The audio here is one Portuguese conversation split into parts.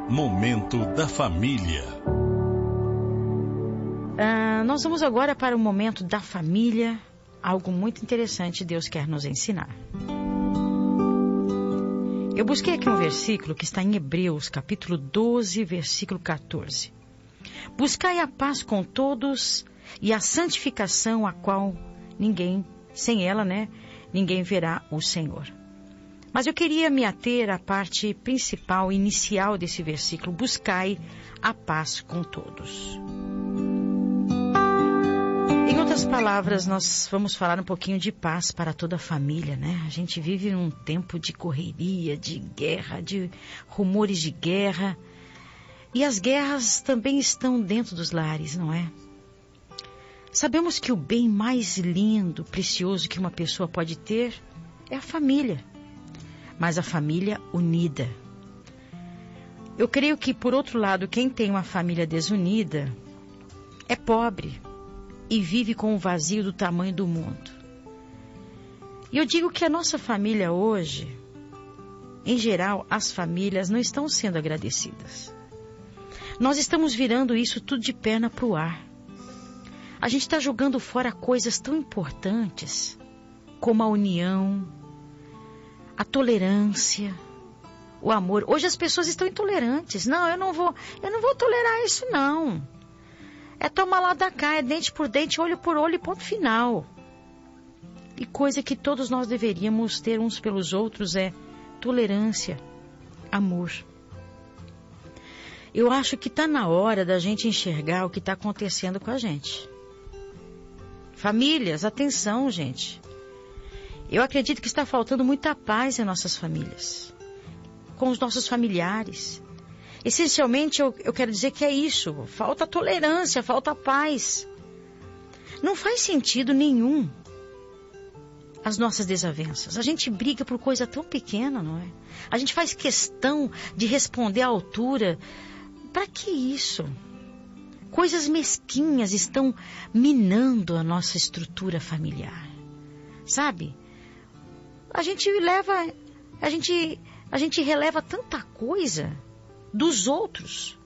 Momento da Família. Nós vamos agora para o momento da família. Algo muito interessante Deus quer nos ensinar. Eu busquei aqui um versículo que está em Hebreus, capítulo 12, versículo 14. Buscai a paz com todos e a santificação, a qual sem ela, ninguém verá o Senhor. Mas eu queria me ater à parte principal, inicial desse versículo. Buscai a paz com todos. Em outras palavras, nós vamos falar um pouquinho de paz para toda a família, A gente vive num tempo de correria, de guerra, de rumores de guerra. E as guerras também estão dentro dos lares, não é? Sabemos que o bem mais lindo, precioso que uma pessoa pode ter é a família. Mas a família unida. Eu creio que, por outro lado, quem tem uma família desunida é pobre e vive com o vazio do tamanho do mundo. E eu digo que a nossa família hoje, em geral, as famílias não estão sendo agradecidas. Nós estamos virando isso tudo de perna para o ar. A gente está jogando fora coisas tão importantes como a união, a tolerância, o amor. Hoje as pessoas estão intolerantes. Não, eu não vou tolerar isso não. É tomar lá da cá, é dente por dente, olho por olho e ponto final. E coisa que todos nós deveríamos ter uns pelos outros é tolerância, amor. Eu acho que está na hora da gente enxergar o que está acontecendo com a gente. Famílias, atenção, gente. Eu acredito que está faltando muita paz em nossas famílias, com os nossos familiares. Essencialmente, eu quero dizer que é isso. Falta tolerância, falta paz. Não faz sentido nenhum as nossas desavenças. A gente briga por coisa tão pequena, não é? A gente faz questão de responder à altura. Para que isso? Coisas mesquinhas estão minando a nossa estrutura familiar. Sabe? A gente releva tanta coisa dos outros.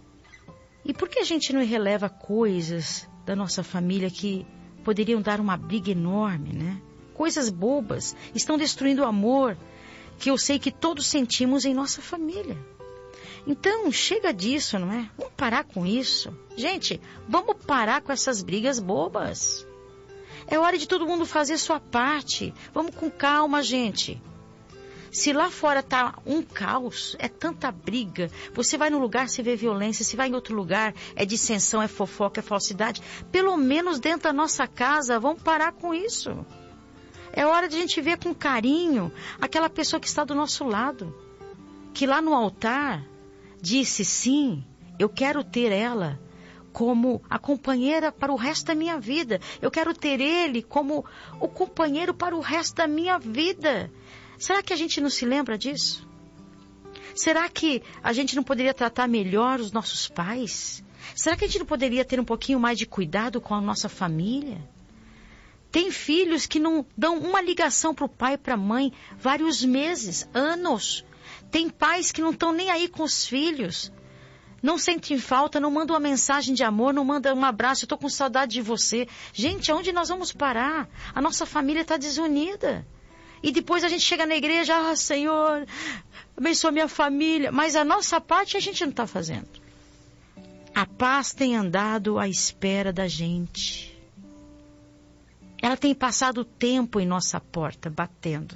E por que a gente não releva coisas da nossa família que poderiam dar uma briga enorme, Coisas bobas, estão destruindo o amor que eu sei que todos sentimos em nossa família. Então, chega disso, não é? Vamos parar com isso. Gente, vamos parar com essas brigas bobas. É hora de todo mundo fazer sua parte. Vamos com calma, gente. Se lá fora tá um caos, é tanta briga. Você vai num lugar, você vê violência. Se vai em outro lugar, é dissensão, é fofoca, é falsidade. Pelo menos dentro da nossa casa, vamos parar com isso. É hora de a gente ver com carinho aquela pessoa que está do nosso lado. Que lá no altar disse, sim, eu quero ter ela como a companheira para o resto da minha vida. Eu quero ter ele como o companheiro para o resto da minha vida. Será que a gente não se lembra disso? Será que a gente não poderia tratar melhor os nossos pais? Será que a gente não poderia ter um pouquinho mais de cuidado com a nossa família? Tem filhos que não dão uma ligação para o pai e para a mãe vários meses, anos. Tem pais que não estão nem aí com os filhos. Não sentem falta, não mandam uma mensagem de amor, não mandam um abraço, eu estou com saudade de você. Gente, aonde nós vamos parar? A nossa família está desunida. E depois a gente chega na igreja, Senhor, abençoa minha família. Mas a nossa parte a gente não está fazendo. A paz tem andado à espera da gente. Ela tem passado tempo em nossa porta, batendo.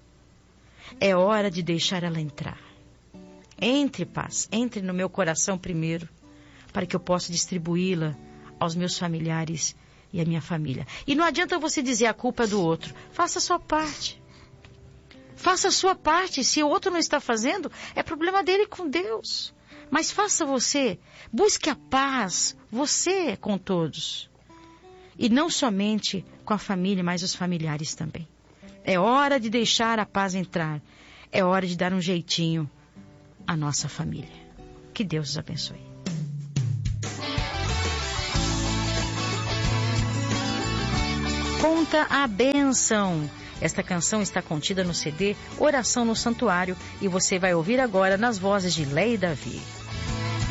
É hora de deixar ela entrar. Entre, paz, entre no meu coração primeiro, para que eu possa distribuí-la aos meus familiares e à minha família. E não adianta você dizer a culpa é do outro. Faça a sua parte. Faça a sua parte. Se o outro não está fazendo, é problema dele com Deus. Mas faça você. Busque a paz, você com todos. E não somente com a família, mas os familiares também. É hora de deixar a paz entrar. É hora de dar um jeitinho à nossa família. Que Deus os abençoe. Conta a bênção. Esta canção está contida no CD Oração no Santuário e você vai ouvir agora nas vozes de Léia e Davi.